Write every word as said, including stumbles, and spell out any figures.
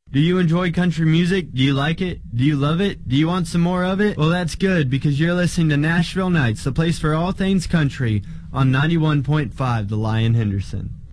Do you enjoy country music? Do you like it? Do you love it? Do you want some more of it? Well, that's good, because you're listening to Nashville Nights, the place for all things country, on ninety-one point five The Lion Henderson.